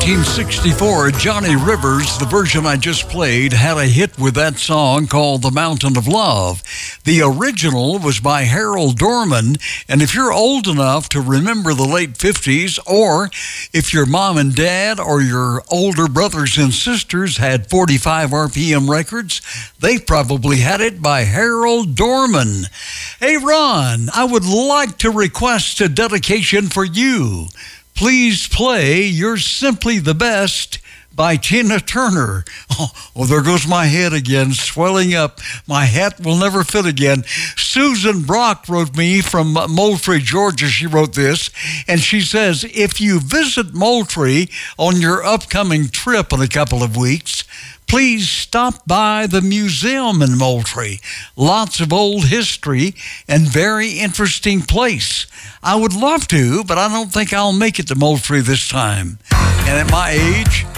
1964, Johnny Rivers, the version I just played, had a hit with that song called The Mountain of Love. The original was by Harold Dorman, and if you're old enough to remember the late 50s, or if your mom and dad or your older brothers and sisters had 45 RPM records, they probably had it by Harold Dorman. Hey, Ron, I would like to request a dedication for you. Please play You're Simply the Best by Tina Turner. Oh, there goes my head again, swelling up. My hat will never fit again. Susan Brock wrote me from Moultrie, Georgia. She wrote this, and she says, if you visit Moultrie on your upcoming trip in a couple of weeks, please stop by the museum in Moultrie. Lots of old history and very interesting place. I would love to, but I don't think I'll make it to Moultrie this time. And at my age,